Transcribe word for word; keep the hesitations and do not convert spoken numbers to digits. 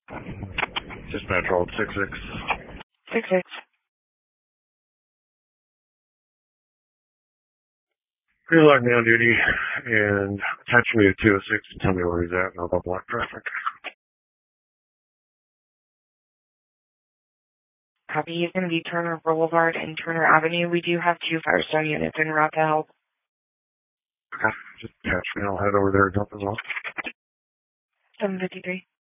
Dispatch hold six six. Six six. Pre-log me on duty and attach me to two oh six and tell me where he's at and I'll block traffic. Copy. He's going to be Turner Boulevard and Turner Avenue. We do have two Firestone units en route to help. Okay, just attach me and I'll head over there and help as well. seven fifty-three.